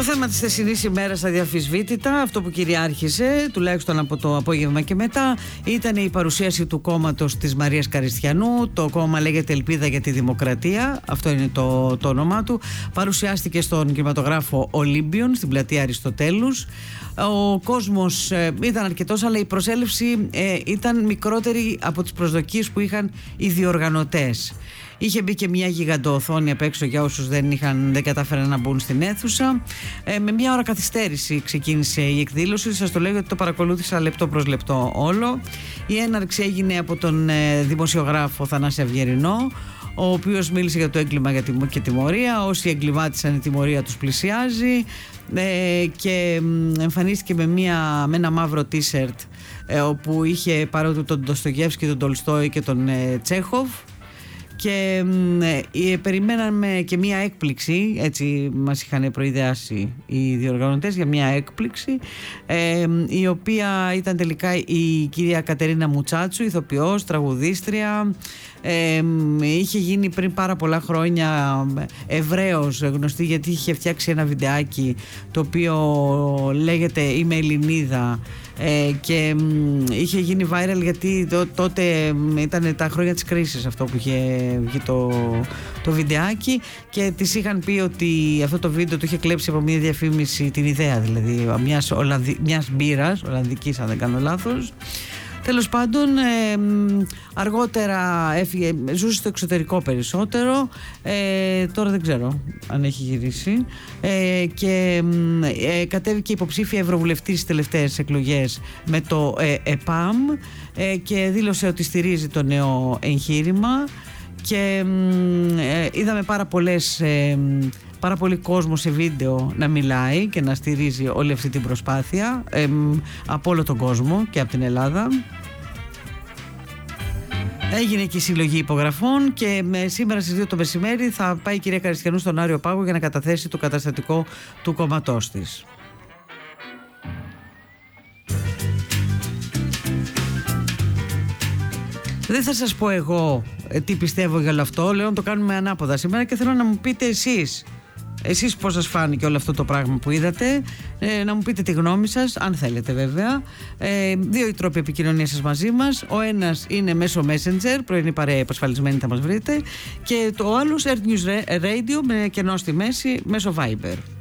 Το θέμα της θεσινής ημέρας αδιαφυσβήτητα, αυτό που κυριάρχησε, τουλάχιστον από το απόγευμα και μετά, ήταν η παρουσίαση του κόμματος της Μαρίας Καριστιανού. Το κόμμα λέγεται Ελπίδα για τη Δημοκρατία, αυτό είναι το όνομά του. Παρουσιάστηκε στον κινηματογράφο Ολύμπιον, στην πλατεία Αριστοτέλους. Ο κόσμος ήταν αρκετός, αλλά η προσέλευση ήταν μικρότερη από τις προσδοκίες που είχαν οι διοργανωτές. Είχε μπει και μια γιγαντοοθόνη απ' έξω για όσους δεν κατάφεραν να μπουν στην αίθουσα. Με μια ώρα καθυστέρηση ξεκίνησε η εκδήλωση. Σας το λέω γιατί το παρακολούθησα λεπτό προς λεπτό όλο. Η έναρξη έγινε από τον δημοσιογράφο Θανάση Αυγερινό, ο οποίος μίλησε για το έγκλημα και τιμωρία. Όσοι εγκλημάτισαν, η τιμωρία τους πλησιάζει, και εμφανίστηκε με ένα μαύρο t-shirt όπου είχε παρότι τον Ντοστογεύσκη, τον Τολστόι και τον Τσέχοφ. Και περιμέναμε και μια έκπληξη, έτσι μας είχαν προειδεάσει οι διοργανωτές για μια έκπληξη, η οποία ήταν τελικά η κυρία Κατερίνα Μουτσάτσου, ηθοποιός, τραγουδίστρια. Είχε γίνει πριν πάρα πολλά χρόνια ευρέως γνωστή γιατί είχε φτιάξει ένα βιντεάκι το οποίο λέγεται «Είμαι Ελληνίδα», και είχε γίνει viral γιατί τότε ήταν τα χρόνια της κρίσης αυτό που είχε βγει το βιντεάκι, και της είχαν πει ότι αυτό το βίντεο το είχε κλέψει από μια διαφήμιση, την ιδέα δηλαδή μιας μπύρας ολλανδικής, αν δεν κάνω λάθος. Τέλος πάντων, αργότερα έφυγε, ζούσε στο εξωτερικό περισσότερο, τώρα δεν ξέρω αν έχει γυρίσει, και κατέβηκε υποψήφια ευρωβουλευτής στις τελευταίες εκλογές με το ΕΠΑΜ, και δήλωσε ότι στηρίζει το νέο εγχείρημα, και είδαμε πάρα πολύ κόσμο σε βίντεο να μιλάει και να στηρίζει όλη αυτή την προσπάθεια από όλο τον κόσμο και από την Ελλάδα. Έγινε και η συλλογή υπογραφών, και σήμερα στις 2 το μεσημέρι θα πάει η κυρία Καριστιανού στον Άριο Πάγο για να καταθέσει το καταστατικό του κόμματός της. Δεν θα σας πω εγώ τι πιστεύω για όλο αυτό, λέω να το κάνουμε ανάποδα σήμερα και θέλω να μου πείτε εσείς πώς σας φάνηκε όλο αυτό το πράγμα που είδατε, να μου πείτε τη γνώμη σας, αν θέλετε βέβαια. 2 οι τρόποι επικοινωνίας σας μαζί μας. Ο ένας είναι μέσω Messenger, πρωινή παρέα επασφαλισμένη θα μας βρείτε, και το άλλο Earth News Radio με κενό στη μέση μέσω Viber.